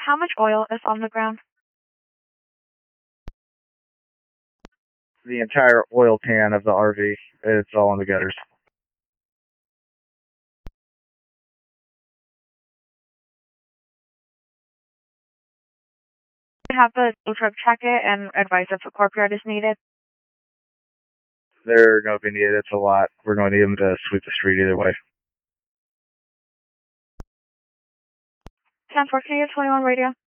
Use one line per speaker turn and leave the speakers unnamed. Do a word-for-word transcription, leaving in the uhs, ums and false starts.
How much oil is on the ground?
The entire oil pan of the R V. It's all in the gutters.
Have the tow truck check it and advise if a corp yard is needed.
They're going to be needed. It's a lot. We're going to need them to sweep the street either way.
ten four K twenty-one radio.